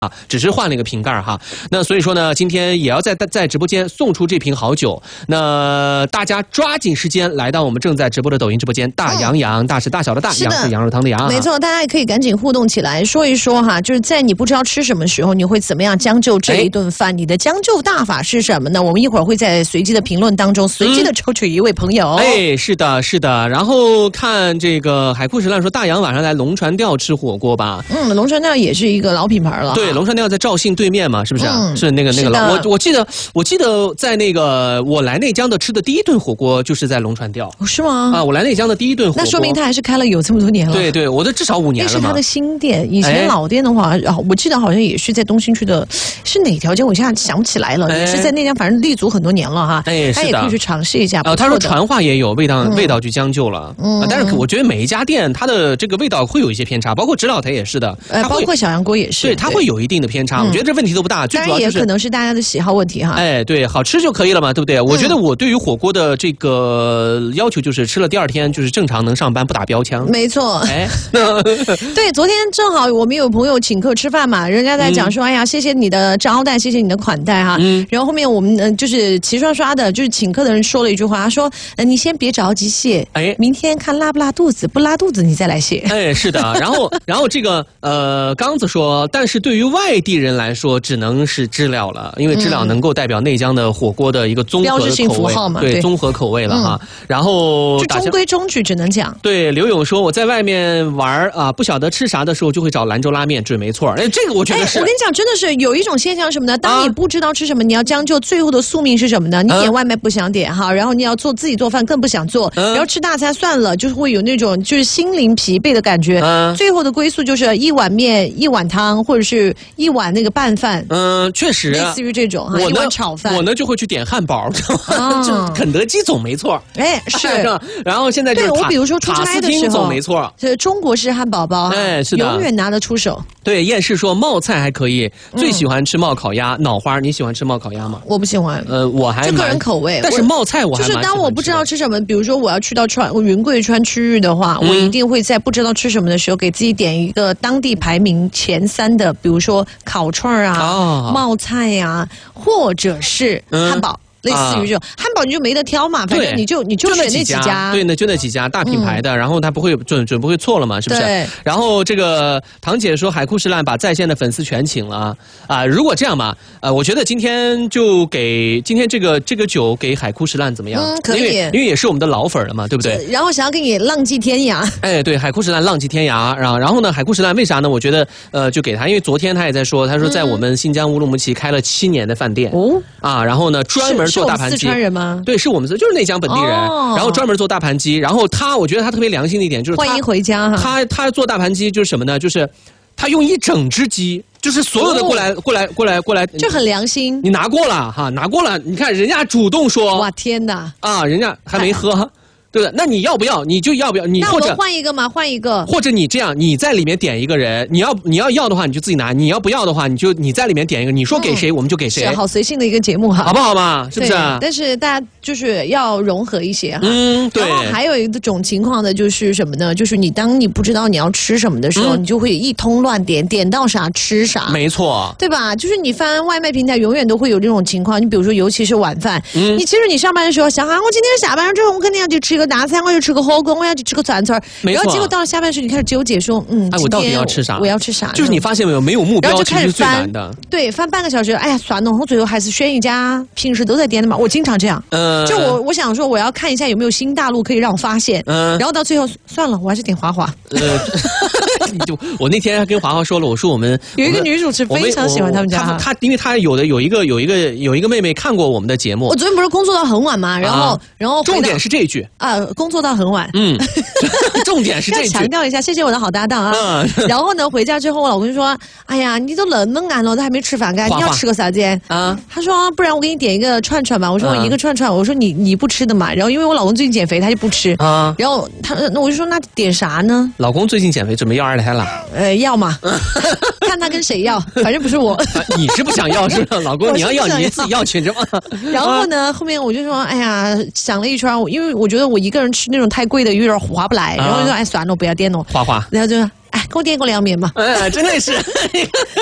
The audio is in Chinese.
只是换了一个瓶盖哈。那所以说呢，今天也要在直播间送出这瓶好酒。那大家抓紧时间来到我们正在直播的抖音直播间，大洋洋，大是大小的大，洋是羊肉汤的羊。 没错，大家也可以赶紧互动起来，说一说哈，就是在你不知道吃什么时候，你会怎么样将就这一顿饭？你的将就大法是什么呢？我们一会儿会在随机的评论当中随机的抽取一位朋友。 是的，是的。然后看这个海枯石烂说，大洋晚上来龙船调吃火锅吧。 龙船调也是一个老品牌了。 对，龙船调在肇庆对面嘛，是不是？是那个老。我记得在那个我来内江的吃的第一顿火锅就是在龙船调。 是吗？ 啊，我来内江的第一顿火锅。 那说明他还是开了有这么多年了。 对，我的至少5年了嘛。 那是他的新店，以前老店的话，我记得好像也是在东兴区的，是哪条街？我现在想不起来了。也是在内江，反正立足很多年了哈。他也可以去尝试一下。 他说传话也有味道就将就了。但是我觉得每一家店它的这个味道会有一些偏差，包括直老台也是的。 包括小杨锅也是。 对，它会有一定的偏差。我觉得这问题都不大，最主要也可能是大家的喜好问题哈。 对，好吃就可以了嘛，对不对？我觉得我对于火锅的这个要求就是吃了第2天就是正常能上班，不打标枪。 没错。对，昨天正好我们有朋友请客吃饭嘛，人家在讲说，哎呀，谢谢你的招待，谢谢你的款待哈。然后后面我们就是齐刷刷的，就是请客的人说了一句话，他说，你先别着急谢，明天看拉不拉肚子，不拉肚子你再来谢。 是的。然后这个刚子说，但是对于外地人来说，只能是知了了，因为知了能够代表内江的火锅的一个综合的口味，标志性符号嘛，对，综合口味了哈。然后就中规中矩，只能讲。 对，刘勇说我在外面玩啊，不晓得吃啥的时候就会找兰州拉面，准没错。这个我觉得是。 我跟你讲，真的是有一种现象什么呢？当你不知道吃什么，你要将就最后的宿命是什么呢？你点外卖不想点哈，然后你要自己做饭更不想做，然后吃大餐算了，就是会有那种就是心灵疲惫的感觉。最后的归宿就是一碗面、一碗汤，或者是一碗那个拌饭。 确实， 类似于这种哈，一碗炒饭。 我呢就会去点汉堡，就肯德基总没错。 是。 然后现在就是我比如说出差的时候总没错， 中国式汉堡包， 是的， 永远拿得出手。 对，燕世说冒菜还可以，最喜欢吃冒烤鸭、脑花。你喜欢吃冒烤鸭吗？ 我不喜欢。 我还这个人口味。 但是冒菜我还就是当我不知道吃什么，比如说我要去到云贵川区域的话，我一定会在不知道吃什么的时候，给自己点一个当地排名前3的，比如说烤串啊、冒菜呀，或者是汉堡。类似于这种汉堡你就没得挑嘛，反正你就选那几家， 对，就那几家大品牌的，然后它不会准不会错了嘛，是不是？ 对。 然后这个堂姐说海枯石烂把在线的粉丝全请了啊！如果这样嘛，我觉得今天就给这个酒给海枯石烂怎么样？ 可以， 因为也是我们的老粉了嘛，对不对？ 然后想要给你浪迹天涯， 对，海枯石烂浪迹天涯，然后呢，海枯石烂为啥呢？我觉得就给他，因为昨天他也在说，他说在我们新疆乌鲁木齐开了7年的饭店然后呢专门做大盘鸡。 四川人吗？ 对，是我们就是内江本地人，然后专门做大盘鸡。然后我觉得他特别良心的一点就是欢迎回家哈。 他做大盘鸡就是什么呢？就是他用一整只鸡，就是所有的过来， 就很良心。 你拿过了哈，拿过了。你看人家主动说， 哇天哪人家还没喝。对不对？那你要不要？你就要不要？你或者换一个嘛，换一个。 或者你这样，你在里面点一个人，你要的话，你就自己拿；你要不要的话，你在里面点一个，你说给谁，我们就给谁。 是好随性的一个节目哈， 好不好嘛？是不是？ 但是大家就是要融合一些哈。 对。 然后还有一种情况呢，就是什么呢？就是当你不知道你要吃什么的时候，你就会一通乱点，点到啥吃啥。 没错。 对吧？就是你翻外卖平台，永远都会有这种情况。你比如说，尤其是晚饭，其实你上班的时候想我今天下班之后，我肯定要去吃个大餐，我要吃个火锅，我要去吃个串串，然后结果到了下班时候，你开始纠结说， 我到底要吃啥？ 我要吃啥？ 就是你发现没有目标，其实是最难的。 对，翻半个小时，哎呀，算了，我最后还是选一家平时都在点的嘛。我经常这样，就我想说，我要看一下有没有新大陆可以让我发现，然后到最后算了，我还是点华华。 我那天跟华华说了，我说我们有一个女主持非常喜欢他们家， 她因为她有一个妹妹看过我们的节目。 我昨天不是工作到很晚嘛，然后重点是这一句工作到很晚。 重点是这一句。 要强调一下，谢谢我的好搭档啊。然后呢，回家之后我老公就说：“哎呀，你都那么晚了，都还没吃饭干，你要吃个啥子？”他说：“不然我给你点一个串串吧。”我说：“我一个串串。”我说：“你不吃的嘛。”然后因为我老公最近减肥，他就不吃。然后我就说：“那点啥呢？” 老公最近减肥，准备要2胎了。 要嘛，看他跟谁要，反正不是我。 你是不想要是吧？老公你要你自己要去着吗？ 然后呢，后面我就说：“哎呀，想了一圈，因为我觉得我一个人吃那种太贵的有点划不来。”然后就说：“哎，算了，我不要点了。” 花花， 然后就说：“哎，给我点个凉面嘛。” 真的是。